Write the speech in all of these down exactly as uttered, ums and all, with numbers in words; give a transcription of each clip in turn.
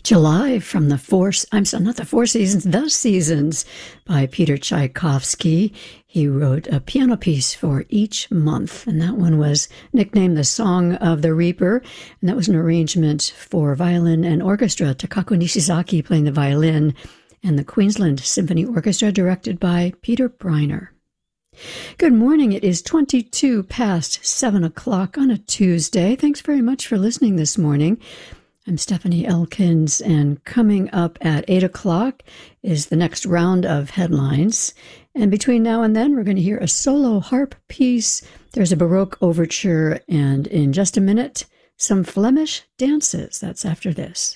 July from the Four, I'm sorry, not the Four Seasons, The Seasons by Peter Tchaikovsky. He wrote a piano piece for each month, and that one was nicknamed The Song of the Reaper, and that was an arrangement for violin and orchestra, Takaku Nishizaki playing the violin, and the Queensland Symphony Orchestra directed by Peter Briner. Good morning. It is twenty-two past seven o'clock on a Tuesday. Thanks very much for listening this morning. I'm Stephanie Elkins, and coming up at eight o'clock is the next round of headlines. And between now and then, we're going to hear a solo harp piece. There's a Baroque overture, and in just a minute, some Flemish dances. That's after this.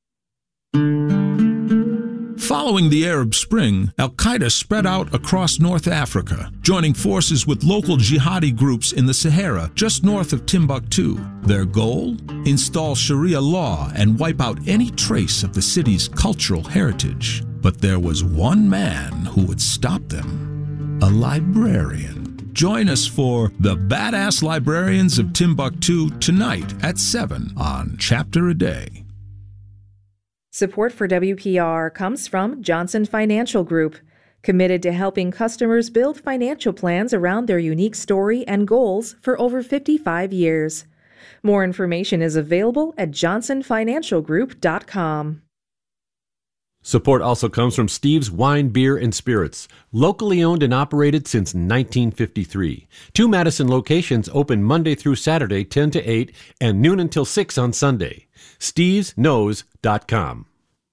Following the Arab Spring, Al-Qaeda spread out across North Africa, joining forces with local jihadi groups in the Sahara just north of Timbuktu. Their goal? Install Sharia law and wipe out any trace of the city's cultural heritage. But there was one man who would stop them: a librarian. Join us for The Badass Librarians of Timbuktu tonight at seven on Chapter a Day. Support for W P R comes from Johnson Financial Group, committed to helping customers build financial plans around their unique story and goals for over fifty-five years. More information is available at johnson financial group dot com. Support also comes from Steve's Wine, Beer, and Spirits, locally owned and operated since nineteen fifty-three. Two Madison locations open Monday through Saturday, ten to eight, and noon until six on Sunday. steves knows dot com.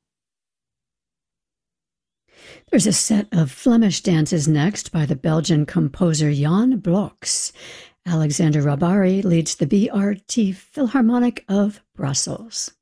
There's a set of Flemish dances next by the Belgian composer Jan Bloks. Alexander Rabari leads the B R T Philharmonic of Brussels.